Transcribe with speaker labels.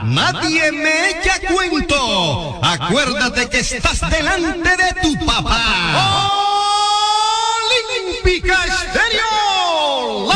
Speaker 1: nadie me echa cuento. Acuérdate que estás delante de tu papá.